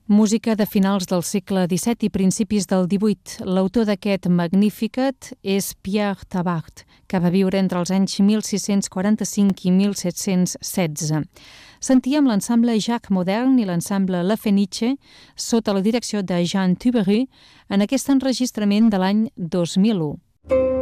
Música de finals del segle XVII i principis del XVIII. L'autor d'aquest Magnificat és Pierre Tabart, que va viure entre els anys 1645 i 1716. Sentíem l'ensemble Jacques Modern i l'ensemble La Fenice sota la direcció de Jean Tubery en aquest enregistrament de l'any 2001.